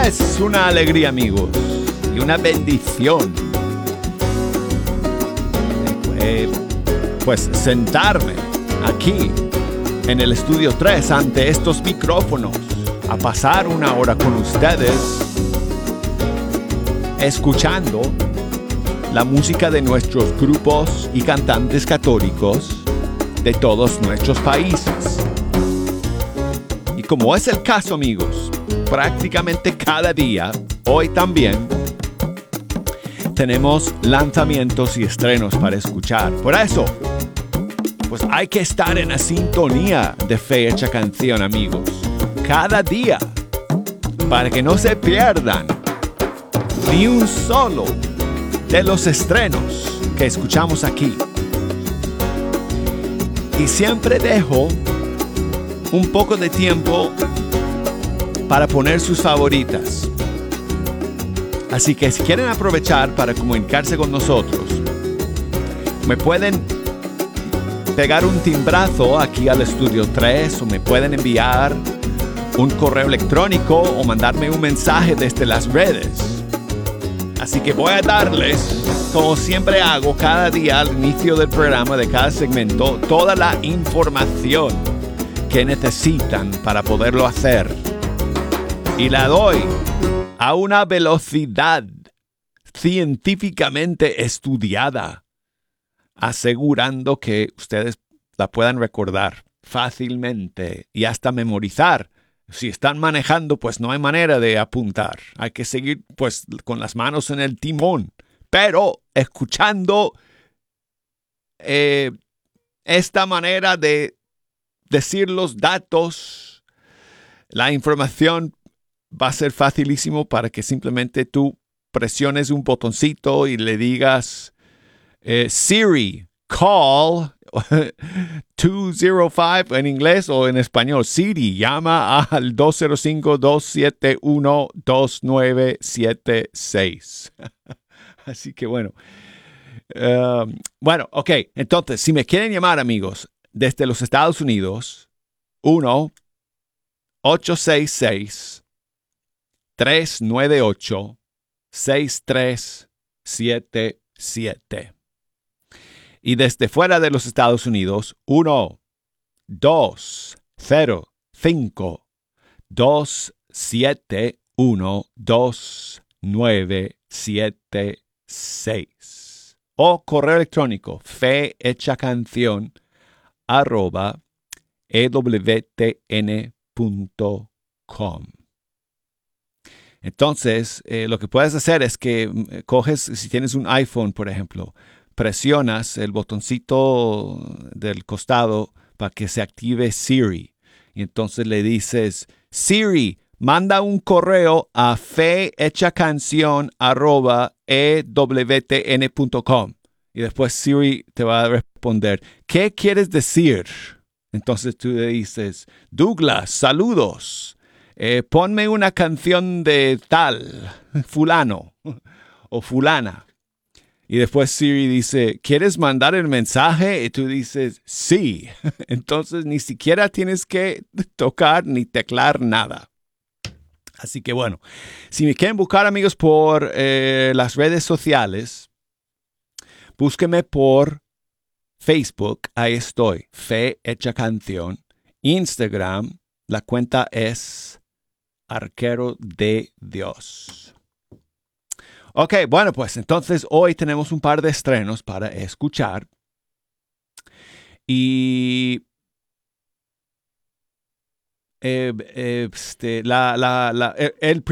Es una alegría, amigos, y una bendición pues sentarme aquí en el estudio 3 ante estos micrófonos a pasar una hora con ustedes escuchando la música de nuestros grupos y cantantes católicos de todos nuestros países. Y como es el caso, amigos, prácticamente cada día, hoy también, tenemos lanzamientos y estrenos para escuchar. Por eso, pues hay que estar en la sintonía de Fe Hecha Canción, amigos, cada día, para que no se pierdan ni un solo de los estrenos que escuchamos aquí. Y siempre dejo un poco de tiempo para poner sus favoritas. Así que si quieren aprovechar para comunicarse con nosotros, me pueden pegar un timbrazo aquí al estudio 3 o me pueden enviar un correo electrónico o mandarme un mensaje desde las redes. Así que voy a darles, como siempre hago cada día al inicio del programa de cada segmento, toda la información que necesitan para poderlo hacer. Y la doy a una velocidad científicamente estudiada, asegurando que ustedes la puedan recordar fácilmente y hasta memorizar. Si están manejando, pues no hay manera de apuntar. Hay que seguir pues con las manos en el timón, pero escuchando esta manera de decir los datos, la información va a ser facilísimo para que simplemente tú presiones un botoncito y le digas Siri, call 205 en inglés o en español. Siri, llama al 205-271-2976. Así que bueno. Bueno, ok. Entonces, si me quieren llamar, amigos, desde los Estados Unidos, 1-866-398-6377. Y desde fuera de los Estados Unidos, 1-205-271-2976. O correo electrónico fehechacanción@ewtn.com. Entonces, lo que puedes hacer es que coges, si tienes un iPhone, por ejemplo, presionas el botoncito del costado para que se active Siri. Y entonces le dices, Siri, manda un correo a fehechacanción@ewtn.com. Y después Siri te va a responder, ¿qué quieres decir? Entonces tú le dices, Douglas, saludos. Ponme una canción de tal, fulano o fulana. Y después Siri dice, ¿quieres mandar el mensaje? Y tú dices, sí. Entonces ni siquiera tienes que tocar ni teclar nada. Así que bueno, si me quieren buscar, amigos, por las redes sociales, búsquenme por Facebook, ahí estoy, Fe Hecha Canción. Instagram, la cuenta es Arquero de Dios. Ok, bueno, pues entonces hoy tenemos un par de estrenos para escuchar. Y el